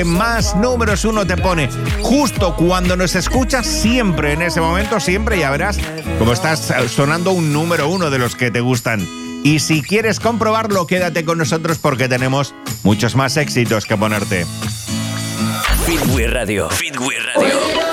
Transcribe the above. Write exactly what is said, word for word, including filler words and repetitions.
más números uno te pone. Justo cuando nos escuchas, siempre, en ese momento, siempre, ya verás cómo estás sonando un número uno de los que te gustan. Y si quieres comprobarlo, quédate con nosotros porque tenemos muchos más éxitos que ponerte. Feedway Radio. Feedway Radio.